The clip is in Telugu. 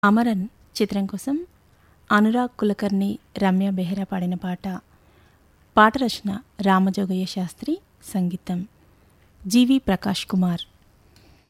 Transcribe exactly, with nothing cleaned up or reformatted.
అమరన్ చిత్రం కోసం అనురాగ్ కులకర్ణి, రమ్య బెహ్రా పాడిన పాట. పాట రచన రామజోగయ్య శాస్త్రి, సంగీతం జీవి ప్రకాష్ కుమార్.